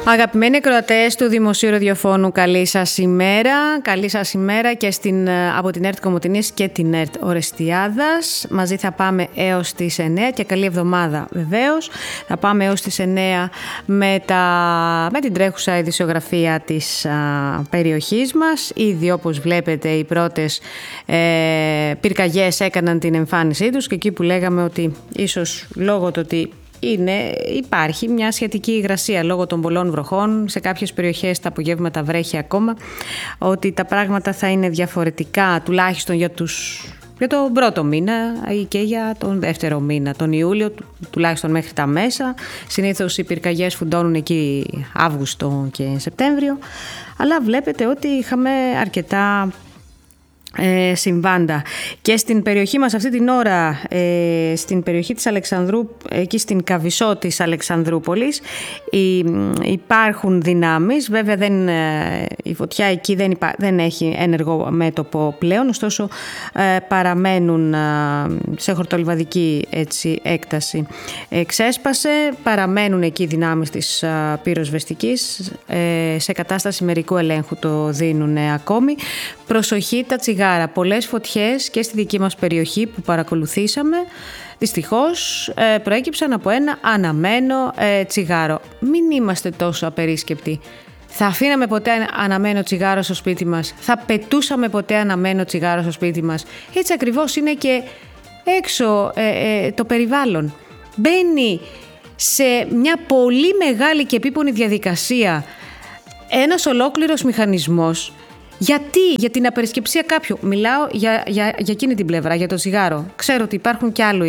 Αγαπημένοι ακροατές του Δημοσίου Ραδιοφώνου, καλή σας ημέρα. Καλή σας ημέρα και από την ΕΡΤ Κομοτηνής και την ΕΡΤ Ορεστιάδας. Μαζί θα πάμε έως τις 9 και καλή εβδομάδα βεβαίως. Θα πάμε έως τις 9 με την τρέχουσα ειδησιογραφία της περιοχής μας. Ήδη, όπως βλέπετε, οι πρώτες πυρκαγιές έκαναν την εμφάνισή τους και εκεί που λέγαμε ότι ίσως λόγω του ότι υπάρχει μια σχετική υγρασία λόγω των πολλών βροχών. Σε κάποιες περιοχές τα απογεύματα βρέχει ακόμα, ότι τα πράγματα θα είναι διαφορετικά, τουλάχιστον για τον πρώτο μήνα και για τον δεύτερο μήνα, τον Ιούλιο, τουλάχιστον μέχρι τα μέσα. Συνήθως οι πυρκαγιές φουντώνουν εκεί Αύγουστο και Σεπτέμβριο, αλλά βλέπετε ότι είχαμε αρκετά συμβάντα και στην περιοχή μας αυτή την ώρα, στην περιοχή της Αλεξανδρού, εκεί στην Καβισό της Αλεξανδρούπολης υπάρχουν δυνάμεις. Βέβαια η φωτιά εκεί δεν έχει ένεργο μέτωπο πλέον, ωστόσο παραμένουν σε χορτολιβαδική έκταση. Ξέσπασε, παραμένουν εκεί οι δυνάμεις της πυροσβεστικής, σε κατάσταση μερικού ελέγχου το δίνουν ακόμη. Προσοχή τα τσιγάρα. Πολλές φωτιές και στη δική μας περιοχή που παρακολουθήσαμε, δυστυχώς προέκυψαν από ένα αναμένο τσιγάρο. Μην είμαστε τόσο απερίσκεπτοι. Θα αφήναμε ποτέ αναμένο τσιγάρο στο σπίτι μας? Θα πετούσαμε ποτέ αναμένο τσιγάρο στο σπίτι μας? Έτσι ακριβώς είναι και έξω το περιβάλλον. Μπαίνει σε μια πολύ μεγάλη και επίπονη διαδικασία ένας ολόκληρος μηχανισμός. Γιατί? Για την απερισκεψία κάποιου. Μιλάω για εκείνη την πλευρά, για το τσιγάρο. Ξέρω ότι υπάρχουν και άλλου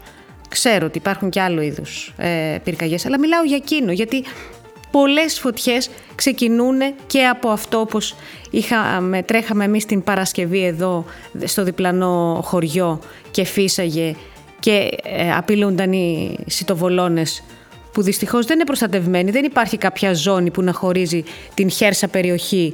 είδους πυρκαγιές, αλλά μιλάω για εκείνο, γιατί πολλές φωτιές ξεκινούν και από αυτό, όπως τρέχαμε εμείς την Παρασκευή εδώ στο διπλανό χωριό και φύσαγε και απειλούνταν οι σιτοβολώνες, που δυστυχώς δεν είναι προστατευμένη. Δεν υπάρχει κάποια ζώνη που να χωρίζει την χέρσα περιοχή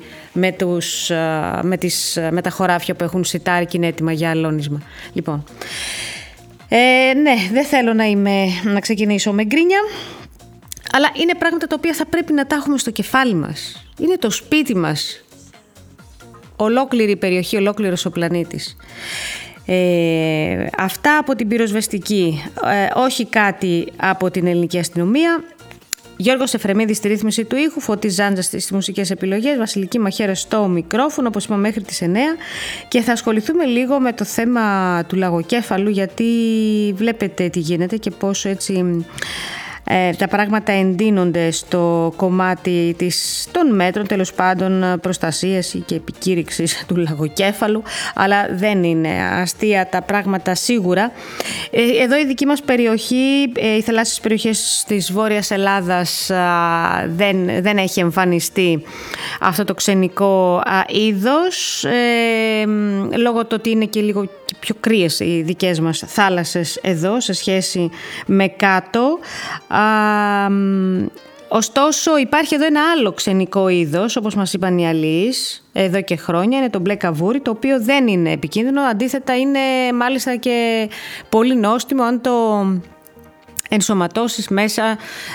με τα χωράφια που έχουν σιτάρει και είναι έτοιμα για αλώνισμα. Λοιπόν, ναι, δεν θέλω να ξεκινήσω με γκρίνια, αλλά είναι πράγματα τα οποία θα πρέπει να τα έχουμε στο κεφάλι μας. Είναι το σπίτι μας, ολόκληρη η περιοχή, ολόκληρος ο πλανήτης. Αυτά από την πυροσβεστική, όχι κάτι από την ελληνική αστυνομία. Γιώργος Εφρεμίδης στη ρύθμιση του ήχου, Φώτης Ζάντζας στις μουσικές επιλογές, Βασιλική Μαχαίρα στο μικρόφωνο, όπως είπαμε μέχρι τις 9, και θα ασχοληθούμε λίγο με το θέμα του λαγοκέφαλου, γιατί βλέπετε τι γίνεται και πόσο έτσι τα πράγματα εντείνονται στο κομμάτι των μέτρων, τέλος πάντων, προστασίας και επικήρυξης του λαγοκέφαλου, αλλά δεν είναι αστεία τα πράγματα σίγουρα. Εδώ η δική μας περιοχή, οι θαλάσσιες περιοχές της Βόρειας Ελλάδας, δεν έχει εμφανιστεί αυτό το ξενικό είδος, λόγω του ότι είναι και λίγο πιο κρύες οι δικές μας θάλασσες εδώ σε σχέση με κάτω. Ωστόσο υπάρχει εδώ ένα άλλο ξενικό είδος, όπως μας είπαν οι αλλοίς εδώ και χρόνια, είναι το μπλε καβούρι, το οποίο δεν είναι επικίνδυνο, αντίθετα είναι μάλιστα και πολύ νόστιμο αν το ενσωματώσεις μέσα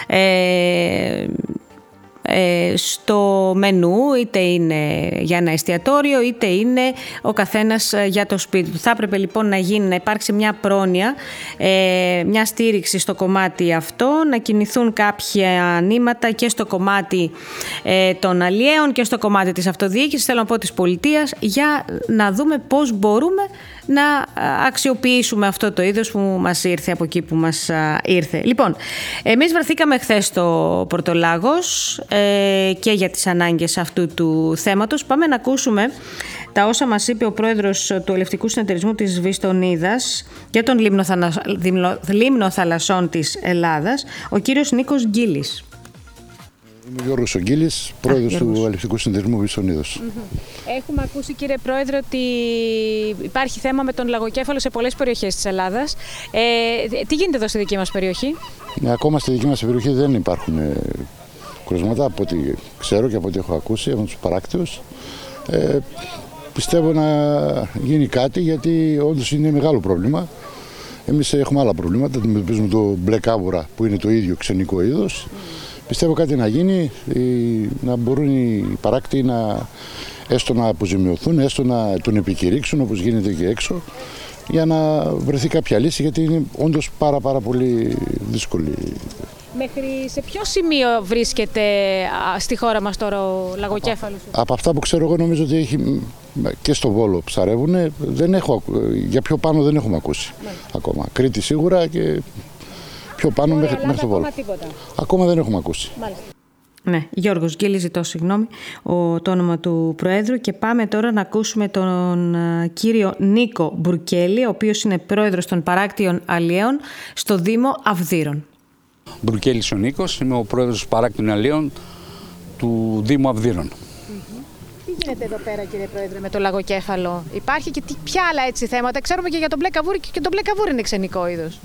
στο μενού, είτε είναι για ένα εστιατόριο είτε είναι ο καθένας για το σπίτι του. Θα έπρεπε λοιπόν να υπάρξει μια πρόνοια, μια στήριξη στο κομμάτι αυτό, να κινηθούν κάποια νήματα και στο κομμάτι των αλλιέων και στο κομμάτι της αυτοδιοίκησης, θέλω να πω της πολιτείας, για να δούμε πώς μπορούμε να αξιοποιήσουμε αυτό το είδος που μας ήρθε από εκεί που μας ήρθε. Λοιπόν, εμείς βρεθήκαμε χθες στο Πορτολάγος και για τις ανάγκες αυτού του θέματος. Πάμε να ακούσουμε τα όσα μας είπε ο πρόεδρος του Ελευτικού Συνεταιρισμού της Βιστονίδας και των Λίμνοθαλασσών της Ελλάδας, ο κύριος Νίκος Γκίλης. Είμαι ο Γιώργος Ογγίλης, πρόεδρος του Ελευτικού Συνεταιρισμού Βιστονίδος. Έχουμε ακούσει, κύριε Πρόεδρε, ότι υπάρχει θέμα με τον λαγοκέφαλο σε πολλές περιοχές της Ελλάδας. Τι γίνεται εδώ στη δική μας περιοχή? Ακόμα στη δική μας περιοχή δεν υπάρχουν κρούσματα, από ό,τι ξέρω και από ό,τι έχω ακούσει από τους παράκτηους. Πιστεύω να γίνει κάτι, γιατί όντως είναι μεγάλο πρόβλημα. Εμείς έχουμε άλλα προβλήματα. Αντιμετωπίζουμε το μπλε κάβουρα, που είναι το ίδιο ξενικό είδος, πιστεύω κάτι να γίνει, να μπορούν οι παράκτοι έστω να αποζημιωθούν, έστω να τον επικηρύξουν όπως γίνεται και έξω, για να βρεθεί κάποια λύση, γιατί είναι όντως πάρα πολύ δύσκολη. Μέχρι σε ποιο σημείο βρίσκεται στη χώρα μας τώρα ο λαγοκέφαλος? Από αυτά που ξέρω εγώ νομίζω ότι έχει και στο Βόλο ψαρεύουνε, για πιο πάνω δεν έχουμε ακούσει ακόμα. Κρήτη σίγουρα και πιο πάνω μέχρι το Βόλο. Ακόμα δεν έχουμε ακούσει. Μάλιστα. Ναι, Γιώργος Γκίλης, ζητώ συγγνώμη, το όνομα του Προέδρου, και πάμε τώρα να ακούσουμε τον κύριο Νίκο Μπουρκέλη, ο οποίος είναι πρόεδρος των παράκτιων αλλιέων στο Δήμο Αυδείρων. Μπουρκέλης ο Νίκος, είμαι ο πρόεδρος των παράκτιων αλλιέων του Δήμου Αυδείρων. Τι γίνεται εδώ πέρα, κύριε Πρόεδρε, με το λαγοκέφαλο? Υπάρχει και ποια άλλα έτσι θέματα? Ξέρουμε και για τον μπλε καβούρι, και το μπλε καβούρι είναι ξενικό είδος.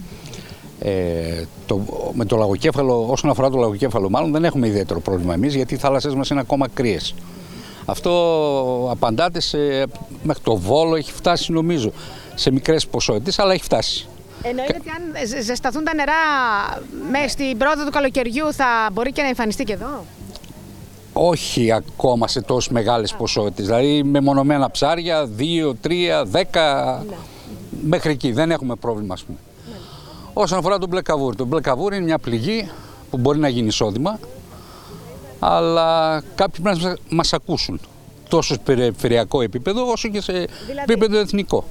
Με το λαγοκέφαλο, όσον αφορά το λαγοκέφαλο, μάλλον δεν έχουμε ιδιαίτερο πρόβλημα εμείς, γιατί οι θάλασσές μας είναι ακόμα κρύες. Αυτό απαντάται μέχρι το Βόλο, έχει φτάσει νομίζω σε μικρές ποσότητες, αλλά έχει φτάσει. Εννοείται ότι αν ζεσταθούν τα νερά μέσα στην πρώτη του καλοκαιριού θα μπορεί και να εμφανιστεί και εδώ? Όχι ακόμα σε τόσες μεγάλες ποσότητες, δηλαδή με μονομένα ψάρια, 2, 3, 10, μέχρι εκεί δεν έχουμε πρόβλημα, ας πούμε. Όσον αφορά τον μπλε καβούρι, το μπλε καβούρι είναι μια πληγή που μπορεί να γίνει εισόδημα, αλλά κάποιοι πρέπει να μας ακούσουν τόσο σε περιφερειακό επίπεδο όσο και σε επίπεδο εθνικό.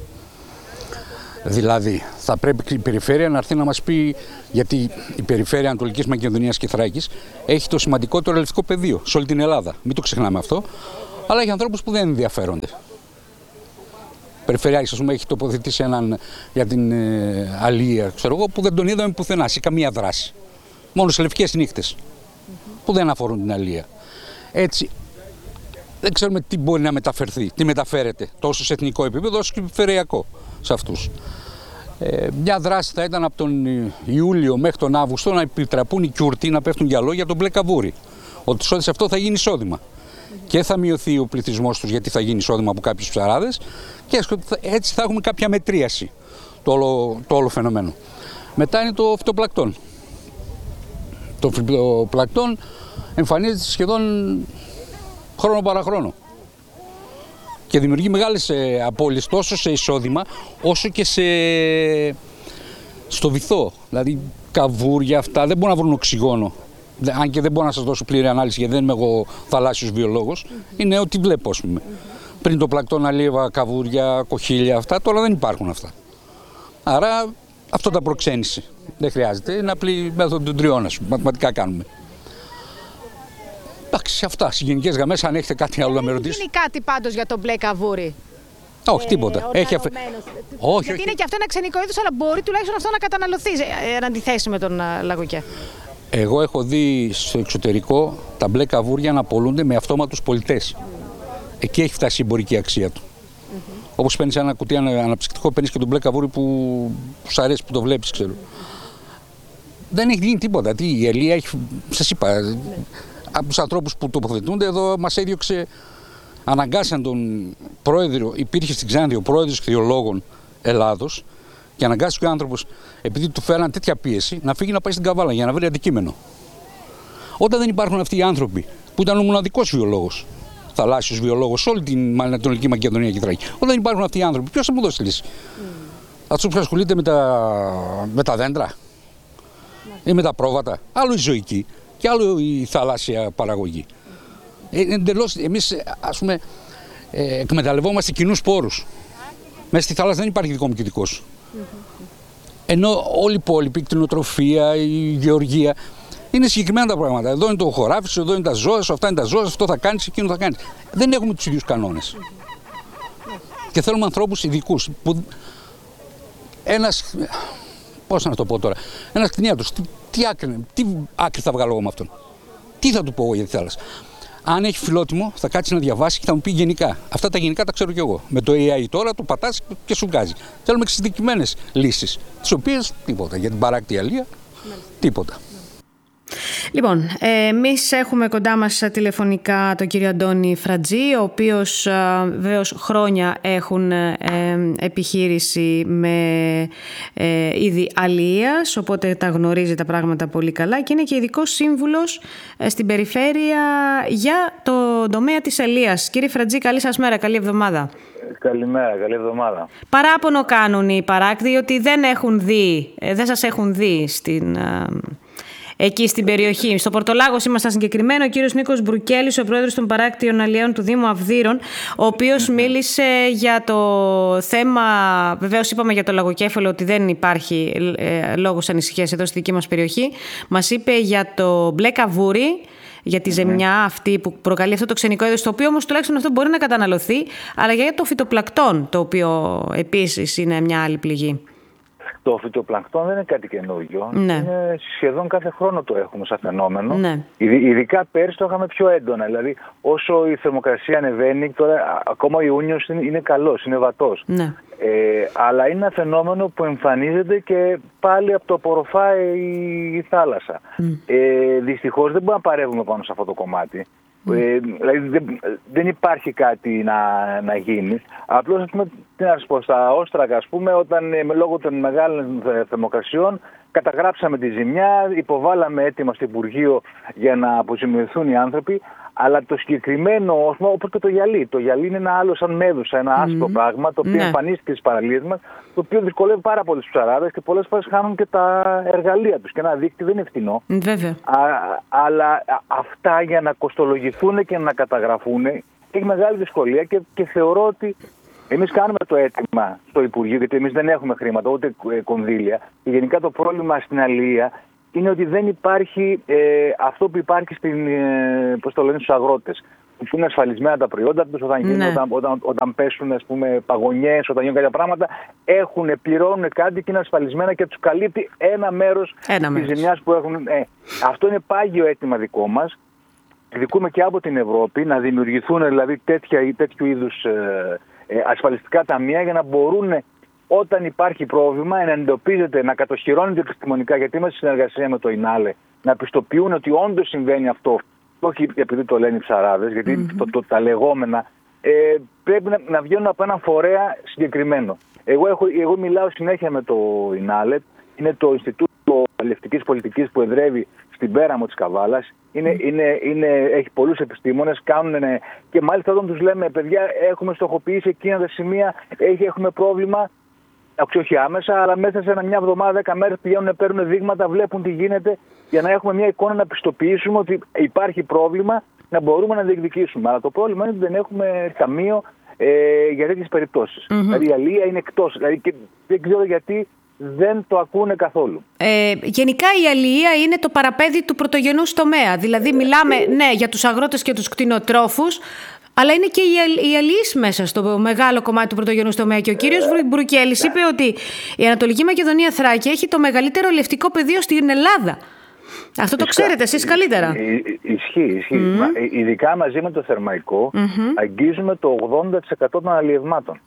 Δηλαδή, θα πρέπει η περιφέρεια να έρθει να μας πει, γιατί η περιφέρεια Ανατολικής Μακεδονίας και Θράκης έχει το σημαντικότερο ελευτικό πεδίο σε όλη την Ελλάδα. Μην το ξεχνάμε αυτό, αλλά έχει ανθρώπους που δεν ενδιαφέρονται. Περιφερειάρχης, ας πούμε, έχει τοποθετήσει έναν για την αλία, ξέρω εγώ, που δεν τον είδαμε πουθενά, σε καμία δράση. Μόνο σε λευκές νύχτες, που δεν αφορούν την αλία. Έτσι, δεν ξέρουμε τι μπορεί να μεταφερθεί, τι μεταφέρεται τόσο σε εθνικό επίπεδο όσο και περιφερειακό σε αυτούς. Μια δράση θα ήταν από τον Ιούλιο μέχρι τον Αύγουστο να επιτραπούν οι κιούρτοι να πέφτουν γυαλό για τον μπλε καβούρι. Ότι σε αυτό θα γίνει εισόδημα. Και θα μειωθεί ο πληθυσμός τους, γιατί θα γίνει εισόδημα από κάποιους ψαράδες, και έτσι θα έχουμε κάποια μετρίαση το όλο φαινομένο. Μετά είναι το φυτοπλακτόν. Το φυτοπλακτόν εμφανίζεται σχεδόν χρόνο παραχρόνο και δημιουργεί μεγάλες απώλειες τόσο σε εισόδημα όσο και στο βυθό. Δηλαδή καβούρια αυτά δεν μπορούν να βρουν οξυγόνο. Αν και δεν μπορώ να σας δώσω πλήρη ανάλυση, γιατί δεν είμαι εγώ θαλάσσιος βιολόγος, είναι ό,τι βλέπω, ας πούμε. Πριν το πλακτόν αλίευα, καβούρια, κοχύλια, αυτά, τώρα δεν υπάρχουν αυτά. Άρα αυτό τα προξένησε. Δεν χρειάζεται, είναι απλή μέθοδο των τριών, ας πούμε, μαθηματικά κάνουμε. Εντάξει, αυτά, σε γενικές γραμμές, αν έχετε κάτι άλλο να με ρωτήσετε. Είναι κάτι πάντως για τον μπλε καβούρι? Όχι, τίποτα. Γιατί είναι και αυτό ένα ξενικό είδος, αλλά μπορεί τουλάχιστον αυτό να καταναλωθεί εν αντιθέσει με τον λαγοκέφαλο. Εγώ έχω δει στο εξωτερικό τα μπλε καβούρια να πολλούνται με αυτόματους πολιτές. Εκεί έχει φτάσει η εμπορική αξία του. Όπως παίρνεις ένα κουτί αναψυκτικό, παίρνεις και τον μπλε καβούρι που σου αρέσει, που το βλέπεις, ξέρω. Δεν έχει γίνει τίποτα. Η Ελία έχει, σας είπα, από τους ανθρώπους που τοποθετούνται εδώ μας έδιωξε, αναγκάσαν τον πρόεδρο, υπήρχε στην Ξάνθη ο πρόεδρος Χθιολόγων Ελλάδος, και αναγκάστηκε ο άνθρωπος, επειδή του φέραν τέτοια πίεση, να φύγει να πάει στην Καβάλα για να βρει αντικείμενο. Όταν δεν υπάρχουν αυτοί οι άνθρωποι, που ήταν ο μοναδικός βιολόγος, θαλάσσιος βιολόγος, σε όλη την Ανατολική Μακεδονία και Θράκη, όταν υπάρχουν αυτοί οι άνθρωποι, ποιος θα μου δώσει λύση? Αυτός που ασχολείται με τα δέντρα ή με τα πρόβατα, άλλο η ζωική και άλλο η θαλάσσια παραγωγή. Εντελώς, εμείς, ας πούμε, εκμεταλλευόμαστε κοινούς πόρους. Μέσα στη θάλασσα δεν υπάρχει δικό μου και δικό σου. Ενώ όλοι οι υπόλοιποι, η κτηνοτροφία, η γεωργία, είναι συγκεκριμένα τα πράγματα. Εδώ είναι το χωράφι, εδώ είναι τα ζώα, αυτά είναι τα ζώα, αυτό θα κάνεις, εκείνο θα κάνεις. Δεν έχουμε τους ίδιους κανόνες. Και θέλουμε ανθρώπους ειδικούς. Ένας, πώς να το πω τώρα, ένας κτηνίατρος, τι άκρη θα βγάλω εγώ με αυτόν? Τι θα του πω εγώ για τη θάλασσα? Αν έχει φιλότιμο, θα κάτσει να διαβάσει και θα μου πει γενικά. Αυτά τα γενικά τα ξέρω κι εγώ. Με το AI τώρα το πατάς και σου βγάζει. Θέλουμε εξειδικευμένες λύσεις, τις οποίες τίποτα. Για την παράκτη αλία, τίποτα. Λοιπόν, εμείς έχουμε κοντά μας τηλεφωνικά τον κύριο Αντώνη Φρατζή, ο οποίος βεβαίως χρόνια έχουν επιχείρηση με είδη αλίας, οπότε τα γνωρίζει τα πράγματα πολύ καλά και είναι και ειδικός σύμβουλος στην περιφέρεια για το τομέα της αλίας. Κύριε Φρατζή, καλή σας μέρα, καλή εβδομάδα. Καλημέρα, καλή εβδομάδα. Παράπονο κάνουν οι παράκτοι ότι δεν σας έχουν δει εκεί στην περιοχή. Στο Πορτολάγος ήμασταν συγκεκριμένο, ο κύριος Νίκος Μπρουκέλης, ο πρόεδρος των παράκτιων αλιέων του Δήμου Αυδείρων, ο οποίος μίλησε για το θέμα, βεβαίως είπαμε για το λαγοκέφαλο ότι δεν υπάρχει λόγος ανησυχίας εδώ στη δική μας περιοχή. Μας είπε για το μπλε καβούρι, για τη ζεμιά αυτή που προκαλεί αυτό το ξενικό είδος, το οποίο όμως τουλάχιστον αυτό μπορεί να καταναλωθεί, αλλά για το φυτοπλακτόν, το οποίο επίσης είναι μια άλλη πληγή. Το φυτοπλανκτόν δεν είναι κάτι καινούργιο. Ναι. Είναι σχεδόν κάθε χρόνο το έχουμε σαν φαινόμενο. Ναι. Ειδικά πέρσι το είχαμε πιο έντονα. Δηλαδή, όσο η θερμοκρασία ανεβαίνει, τώρα ακόμα ο Ιούνιος είναι καλός, είναι βατός. Ναι. Αλλά είναι ένα φαινόμενο που εμφανίζεται και πάλι από το απορροφάει η θάλασσα. Δυστυχώς δεν μπορούμε να παρεύουμε πάνω σε αυτό το κομμάτι. Δηλαδή δεν υπάρχει κάτι να γίνει. Απλώς, ας πούμε, τι να σας πω, στα Όστρακα, ας πούμε, όταν λόγω των μεγάλων θερμοκρασιών καταγράψαμε τη ζημιά, υποβάλαμε έτοιμα στο Υπουργείο για να αποζημιωθούν οι άνθρωποι, αλλά το συγκεκριμένο, όπως και το γυαλί. Το γυαλί είναι ένα άλλο σαν μέδουσα, ένα άσπρο πράγμα, το οποίο εμφανίστηκε στις παραλίες μας, το οποίο δυσκολεύει πάρα πολύ τους ψαράδες και πολλές φορές χάνουν και τα εργαλεία τους. Και ένα δίκτυο δεν είναι φθηνό. Βέβαια. Αλλά αυτά για να κοστολογηθούν και να καταγραφούν έχει μεγάλη δυσκολία και θεωρώ ότι εμείς κάνουμε το αίτημα στο Υπουργείο, γιατί εμείς δεν έχουμε χρήματα ούτε κονδύλια. Και γενικά το πρόβλημα στην αλία είναι ότι δεν υπάρχει αυτό που υπάρχει στους αγρότες. Που είναι ασφαλισμένα τα προϊόντα τους, όταν πέσουν, ας πούμε, παγωνιές, όταν γίνουν κάποια πράγματα, πληρώνουν κάτι και είναι ασφαλισμένα και τους καλύπτει ένα μέρος της ζημιάς που έχουν. Αυτό είναι πάγιο αίτημα δικό μας. Δικούμε και από την Ευρώπη να δημιουργηθούν δηλαδή τέτοιου είδους ασφαλιστικά ταμεία για να μπορούν, όταν υπάρχει πρόβλημα, να εντοπίζεται, να κατοχυρώνεται επιστημονικά, γιατί είμαστε στη συνεργασία με το ΙΝΑΛΕ, να πιστοποιούν ότι όντως συμβαίνει αυτό, όχι επειδή το λένε οι ψαράδες, γιατί τα λεγόμενα πρέπει να βγαίνουν από έναν φορέα συγκεκριμένο. Εγώ μιλάω συνέχεια με το ΙΝΑΛΕ, είναι το Ινστιτούτο Αλληλευτικής Πολιτικής που εδρεύει στην πέραμο της Καβάλας. Έχει πολλούς επιστήμονες, και μάλιστα όταν τους λέμε, παιδιά, έχουμε στοχοποιήσει εκείνα τα σημεία, έχουμε πρόβλημα, όχι άμεσα, αλλά μέσα σε μια εβδομάδα, 10 μέρες πηγαίνουν, παίρνουν δείγματα, βλέπουν τι γίνεται, για να έχουμε μια εικόνα να πιστοποιήσουμε ότι υπάρχει πρόβλημα, να μπορούμε να διεκδικήσουμε. Αλλά το πρόβλημα είναι ότι δεν έχουμε ταμείο για τέτοιες περιπτώσεις. Δηλαδή η αλία είναι εκτός. Δηλαδή, και δεν ξέρω γιατί δεν το ακούνε καθόλου. Γενικά η αλληλεία είναι το παραπέδι του πρωτογενούς τομέα. Δηλαδή μιλάμε για τους αγρότες και τους κτηνοτρόφους, αλλά είναι και οι αλληλείς μέσα στο μεγάλο κομμάτι του πρωτογενούς τομέα. Και ο κύριος Μπρουκέλης είπε ότι η Ανατολική Μακεδονία Θράκη έχει το μεγαλύτερο αλληλευτικό πεδίο στην Ελλάδα. Αυτό το ξέρετε εσείς καλύτερα. Ισχύει. Ειδικά μαζί με το Θερμαϊκό αγγίζουμε το 80% των αλλιευμάτων.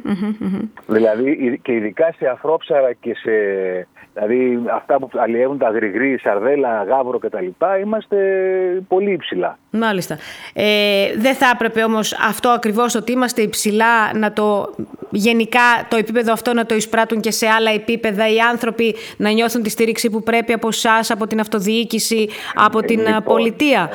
Δηλαδή και ειδικά σε αφρόψαρα και σε... Δηλαδή αυτά που αλλιεύουν τα γρηγρή, σαρδέλα, γάβρο κτλ. Είμαστε πολύ υψηλά. Μάλιστα. Δεν θα έπρεπε όμως αυτό ακριβώς ότι είμαστε υψηλά γενικά το επίπεδο αυτό να το εισπράττουν και σε άλλα επίπεδα, οι άνθρωποι να νιώθουν τη στήριξη που πρέπει από εσάς, από την αυτοδιοίκηση, από την πολιτεία.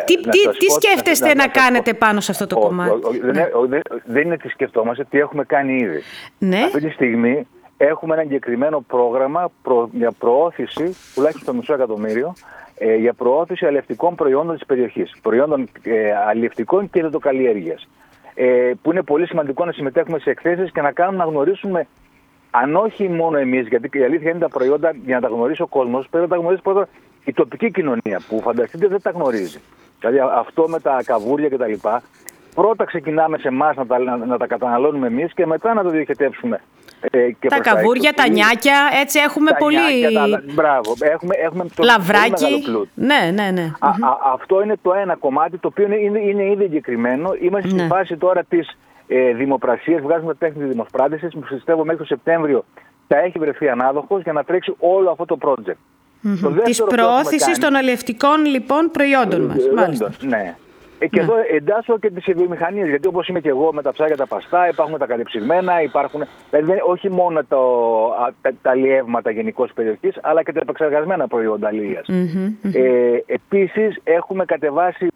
Τι σκέφτεστε να κάνετε πάνω σε αυτό το κομμάτι? Δεν είναι τι σκεφτόμαστε, τι έχουμε κάνει ήδη. Αυτή τη στιγμή έχουμε ένα εγκεκριμένο πρόγραμμα για προώθηση, τουλάχιστον $500,000, για προώθηση αλλιευτικών προϊόντων της περιοχής. Προϊόντων αλλιευτικών και υδατοκαλλιέργειας. Που είναι πολύ σημαντικό να συμμετέχουμε σε εκθέσεις και να κάνουμε να γνωρίσουμε, αν όχι μόνο εμείς, γιατί η αλήθεια είναι τα προϊόντα, για να τα γνωρίσει ο κόσμος, πρέπει να τα γνωρίσει πρώτα η τοπική κοινωνία, που φανταστείτε δεν τα γνωρίζει. Δηλαδή αυτό με τα καβούρια κτλ. Πρώτα ξεκινάμε σε εμάς να τα καταναλώνουμε εμείς και μετά να το διοχετεύσουμε. Τα καβούρια, τα νιάκια, έτσι έχουμε πολύ. Μπράβο, έχουμε λαβράκι. Ναι. Αυτό είναι το ένα κομμάτι, το οποίο είναι ήδη εγκεκριμένο. Είμαστε στη φάση τώρα της δημοπρασίας, βγάζουμε τέχνη δημοσπράτησης, που πιστεύω μέχρι το Σεπτέμβριο θα έχει βρεθεί ανάδοχος για να τρέξει όλο αυτό το project. Της προώθησης των αλλιευτικών λοιπόν προϊόντων μας. Μάλιστα. Ναι. Και εδώ εντάσσω και τις βιομηχανίες, γιατί όπως είμαι και εγώ με τα ψάρια τα παστά, υπάρχουν τα κατεψυγμένα, υπάρχουν δηλαδή όχι μόνο τα αλλιεύματα γενικώς περιοχής, αλλά και τα επεξεργασμένα προϊόντα αλλιείας. Επίσης έχουμε κατεβάσει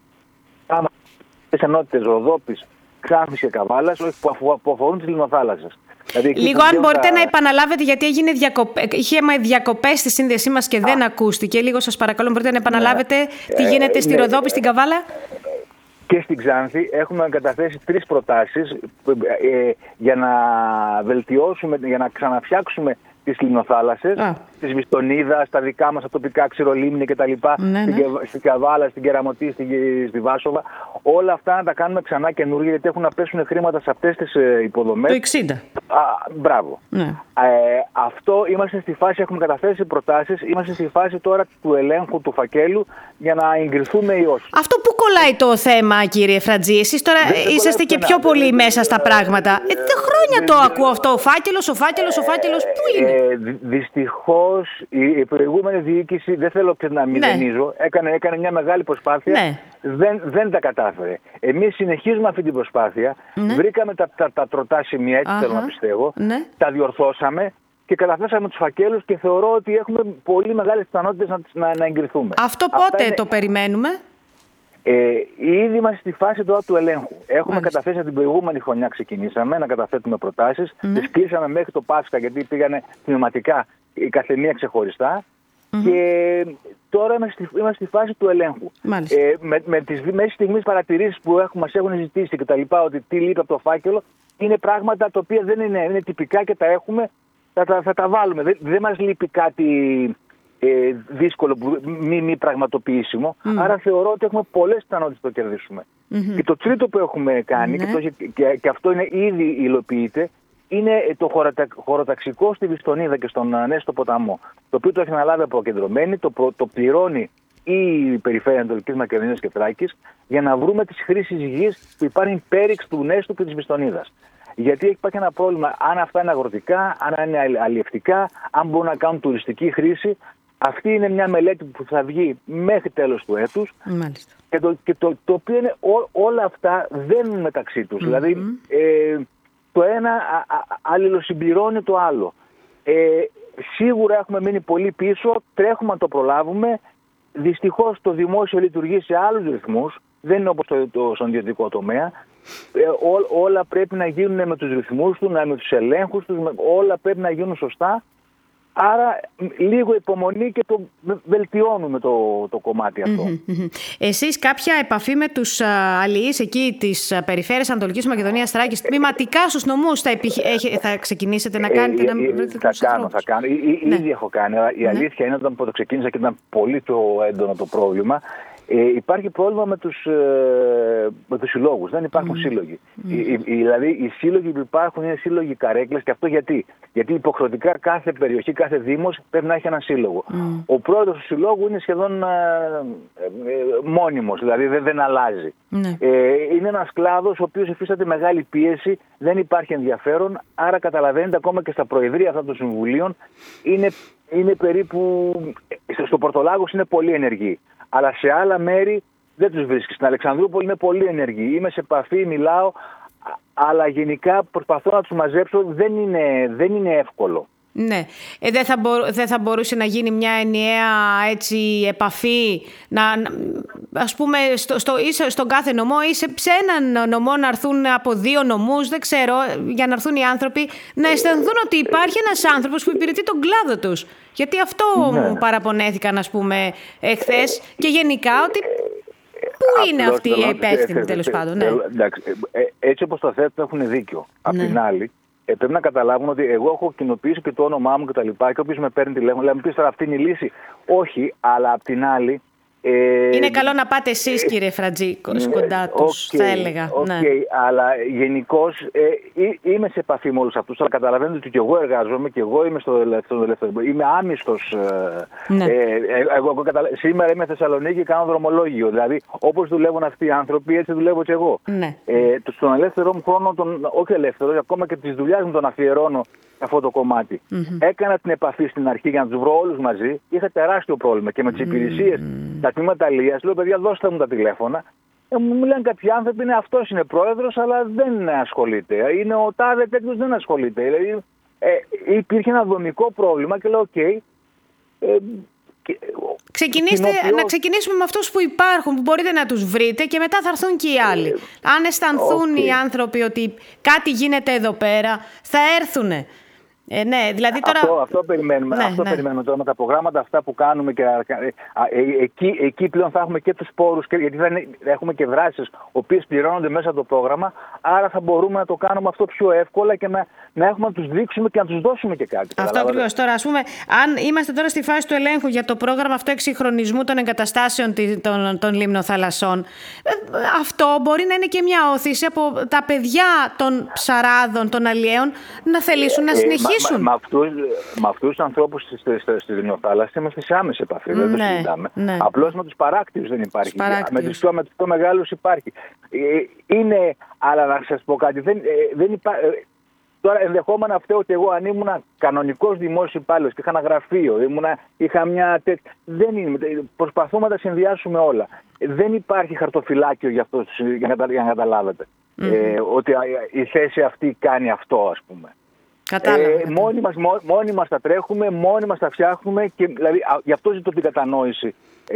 τις ενότητες Ροδόπης, Ξάνθης και Καβάλας που αφορούν τις λιμνοθάλασσες. Δηλαδή, λίγο αν μπορείτε να επαναλάβετε, γιατί είχε διακοπές στη σύνδεσή μας και δεν ακούστηκε. Λίγο σας παρακαλώ, μπορείτε να επαναλάβετε τι γίνεται στη Ροδόπη, στην Καβάλα. Και στην Ξάνθη έχουμε καταθέσει 3 προτάσεις για να βελτιώσουμε, για να ξαναφτιάξουμε τις λιμνοθάλασσες, της Βιστονίδας, τα δικά μας τα τοπικά ξηρολίμνη κτλ. Στην Καβάλα, στην Κεραμωτή, στη Βάσοβα. Όλα αυτά να τα κάνουμε ξανά καινούργια, γιατί έχουν να πέσουν χρήματα σε αυτές τις υποδομές. Το 60. Μπράβο. Ναι. Αυτό είμαστε στη φάση, έχουμε καταθέσει προτάσεις, είμαστε στη φάση τώρα του ελέγχου του φακέλου για να εγκριθούμε ή όχι. Αυτό που κολλάει το θέμα, κύριε Φρατζή, εσείς τώρα είσαστε και πιο πολύ μέσα στα πράγματα. Χρόνια το ακούω αυτό, ο φάκελος, πού είναι? Δυστυχώς η προηγούμενη διοίκηση, δεν θέλω και να μηδενίζω, έκανε μια μεγάλη προσπάθεια, δεν τα κατάφερε. Εμείς συνεχίζουμε αυτή την προσπάθεια, βρήκαμε τα τροτά σημεία, έτσι θέλω να πιστεύω, τα διορθώσαμε και καταθέσαμε τους φακέλους και θεωρώ ότι έχουμε πολύ μεγάλες πιθανότητες να εγκριθούμε. Αυτό πότε το περιμένουμε? Ήδη είμαστε στη φάση τώρα του ελέγχου. Έχουμε καταθέσει από την προηγούμενη χρονιά, ξεκινήσαμε να καταθέτουμε προτάσεις. Τις κλείσαμε μέχρι το Πάσχα, γιατί πήγανε τμηματικά η καθεμία ξεχωριστά. Και τώρα είμαστε στη φάση του ελέγχου. Με τις μέχρι στιγμής παρατηρήσεις που μας έχουν ζητήσει και τα λοιπά, ότι τι λείπει από το φάκελο, είναι πράγματα τα οποία δεν είναι τυπικά και τα έχουμε, θα τα βάλουμε. Δεν μας λείπει κάτι δύσκολο, μη πραγματοποιήσιμο. Άρα θεωρώ ότι έχουμε πολλές πιθανότητες να το κερδίσουμε. Και το τρίτο που έχουμε κάνει, και αυτό είναι ήδη υλοποιείται, είναι το χωροταξικό στη Βιστονίδα και στον Ανέστο ποταμό. Το οποίο το έχει αναλάβει αποκεντρωμένη, το πληρώνει η Περιφέρεια Ανατολικής Μακεδονίας και Θράκης, για να βρούμε τις χρήσεις γης που υπάρχει πέριξ του Νέστου και της Βιστονίδας. Γιατί υπάρχει ένα πρόβλημα, αν αυτά είναι αγροτικά, αν είναι αλλιευτικά, αν μπορούν να κάνουν τουριστική χρήση. Αυτή είναι μια μελέτη που θα βγει μέχρι τέλος του έτους. Μάλιστα. Και το οποίο είναι όλα αυτά δένουν μεταξύ τους. Δηλαδή το ένα αλληλοσυμπληρώνει το άλλο. Σίγουρα έχουμε μείνει πολύ πίσω, τρέχουμε να το προλάβουμε. Δυστυχώς το δημόσιο λειτουργεί σε άλλους ρυθμούς, δεν είναι όπως στον ιδιωτικό τομέα. Όλα πρέπει να γίνουν με τους ρυθμούς τους, με τους ελέγχους τους, όλα πρέπει να γίνουν σωστά. Άρα λίγο υπομονή και το βελτιώνουμε το κομμάτι αυτό. Εσείς κάποια επαφή με τους αλληλείς εκεί της Περιφέρειας Ανατολικής Μακεδονίας Θράκης, τμηματικά στους νομούς θα ξεκινήσετε να κάνετε? Θα κάνω. Ήδη έχω κάνει. Η αλήθεια είναι ότι όταν το ξεκίνησα και ήταν πολύ πιο έντονο το πρόβλημα, υπάρχει πρόβλημα με τους συλλόγους. Δεν υπάρχουν σύλλογοι. Δηλαδή οι σύλλογοι που υπάρχουν είναι σύλλογοι καρέκλες. Και αυτό γιατί υποχρεωτικά κάθε περιοχή, κάθε δήμος πρέπει να έχει ένα σύλλογο. Ο πρόεδρος του συλλόγου είναι σχεδόν μόνιμος, δηλαδή δεν αλλάζει. Είναι ένας κλάδος ο οποίος υφίσταται μεγάλη πίεση, δεν υπάρχει ενδιαφέρον. Άρα καταλαβαίνετε, ακόμα και στα προεδρία αυτών των συμβουλίων είναι περίπου, στο Πορτολάγος είναι πολύ ενεργοί. Αλλά σε άλλα μέρη δεν τους βρίσκεις. Στην Αλεξανδρούπολη είναι πολύ ενεργοί. Είμαι σε επαφή, μιλάω, αλλά γενικά προσπαθώ να τους μαζέψω. Δεν είναι εύκολο. Ναι. Δεν θα μπορούσε να γίνει μια ενιαία επαφή, ας πούμε στον κάθε νομό ή σε έναν νομό να έρθουν από 2 νομούς, δεν ξέρω, για να έρθουν οι άνθρωποι να αισθανθούν ότι υπάρχει ένας άνθρωπος που υπηρετεί τον κλάδο τους. Γιατί αυτό μου παραπονέθηκαν, ας πούμε, εχθές, και γενικά ότι πού είναι αυτοί οι υπεύθυνοι, τέλος πάντων. Έτσι όπως το θέτουν έχουν δίκιο. Απ' την άλλη, πρέπει να καταλάβουν ότι εγώ έχω κοινοποιήσει και το όνομά μου και τα λοιπά, και όποιος με παίρνει τηλέφωνο, λέει: μου πεις τώρα αυτή είναι η λύση? Όχι, αλλά απ' την άλλη Είναι καλό να πάτε εσείς, κύριε Φραντζίκος, κοντά τους, θα έλεγα. Ναι. Αλλά γενικώς είμαι σε επαφή με όλους αυτούς, αλλά καταλαβαίνετε ότι και εγώ εργάζομαι και εγώ είμαι στο ελεύθερο. Είμαι άμυστος. Ναι. Σήμερα είμαι Θεσσαλονίκη και κάνω δρομολόγιο. Δηλαδή, όπως δουλεύουν αυτοί οι άνθρωποι, έτσι δουλεύω και εγώ. Ναι. Στον ελεύθερο μου χρόνο, όχι ελεύθερο, ακόμα και τη δουλειά μου τον αφιερώνω αυτό το κομμάτι. Έκανα την επαφή στην αρχή για να τους βρω όλους μαζί. Είχα τεράστιο πρόβλημα και με τις υπηρεσίες, τα τμήματα αλίας. Λέω, παιδιά, δώστε μου τα τηλέφωνα. Μου λένε κάποιοι άνθρωποι, αυτός είναι πρόεδρος, αλλά δεν ασχολείται. Είναι ο τάδε τέτοιος, δεν ασχολείται. Δηλαδή, υπήρχε ένα δομικό πρόβλημα και λέω, οκ. Να ξεκινήσουμε με αυτούς που υπάρχουν, που μπορείτε να τους βρείτε και μετά θα έρθουν και οι άλλοι. Αν αισθανθούν οι άνθρωποι ότι κάτι γίνεται εδώ πέρα, θα έρθουνε. Ναι, δηλαδή τώρα... Αυτό περιμένουμε. Περιμένουμε τώρα με τα προγράμματα αυτά που κάνουμε και εκεί πλέον θα έχουμε και τους πόρους, γιατί θα έχουμε και δράσεις οποίες πληρώνονται μέσα από το πρόγραμμα, άρα θα μπορούμε να το κάνουμε αυτό πιο εύκολα και να έχουμε να τους δείξουμε και να τους δώσουμε και κάτι. Αυτό ακριβώς. Τώρα, ας πούμε, αν είμαστε τώρα στη φάση του ελέγχου για το πρόγραμμα αυτό εξυγχρονισμού των εγκαταστάσεων των λιμνοθαλασσών, αυτό μπορεί να είναι και μια όθηση από τα παιδιά των ψαράδων, των αλλιέων, να θελήσουν να συνεχίσουν. Με αυτούς τους ανθρώπους στη Λιμνοθάλασσα είμαστε σε άμεση επαφή, δεν το συζητάμε. Ναι. Απλώς με τους παράκτιους δεν υπάρχει. Με τους πιο μεγάλους υπάρχει. Αλλά να σας πω κάτι, δεν υπάρχει. Τώρα ενδεχόμενα αυτό ότι εγώ αν ήμουν κανονικός δημόσιος υπάλληλος και είχα ένα γραφείο, είχα μια δεν είναι. Προσπαθούμε να τα συνδυάσουμε όλα. Δεν υπάρχει χαρτοφυλάκιο για αυτό, για να καταλάβετε. Ότι η θέση αυτή κάνει αυτό, ας πούμε. Μόνοι μας τα τρέχουμε, μόνοι μας τα φτιάχνουμε και δηλαδή, γι' αυτό ζητώ την κατανόηση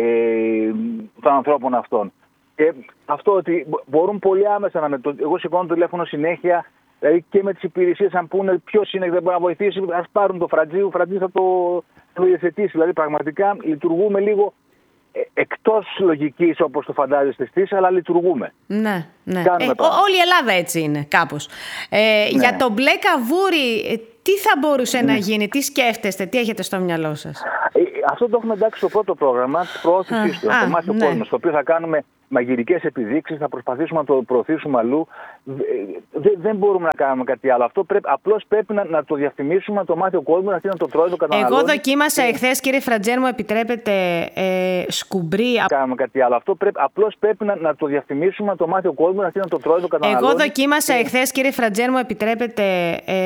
των ανθρώπων αυτών. Και αυτό ότι μπορούν πολύ άμεσα εγώ σηκώνω το τηλέφωνο συνέχεια, δηλαδή και με τις υπηρεσίες, αν πούνε ποιος είναι και δεν μπορεί να βοηθήσει, ας πάρουν το Φραντζή, ο Φραντζή θα το διευθετήσει. Δηλαδή πραγματικά λειτουργούμε λίγο εκτός λογικής όπως το φαντάζεστε εσείς, αλλά λειτουργούμε. Ναι. Όλη η Ελλάδα έτσι είναι κάπως. Για το μπλε καβούρι, τι θα μπορούσε να γίνει, τι σκέφτεστε, τι έχετε στο μυαλό σας? Αυτό το έχουμε εντάξει στο πρώτο πρόγραμμα της προώθησης του, το μάθει ο κόσμος, στο οποίο θα κάνουμε μαγειρικές επιδείξεις, θα προσπαθήσουμε να το προωθήσουμε αλλού. Δεν μπορούμε να κάνουμε κάτι άλλο. Απλώς πρέπει να το διαφημίσουμε, να το μάθει ο κόσμος, να το τρώει, το καταναλώνει. Εγώ δοκίμασα εχθές, κύριε Φραντζέ, μου επιτρέπετε σκουμπρί. Κάνουμε κάτι άλλο. Απλώς πρέπει να το διαφημίσουμε, να το μάθει ο κόσμος, να το τρώει, το καταναλώνει. Εγώ δοκίμασα εχθές, κύριε Φραντζέ, μου επιτρέπετε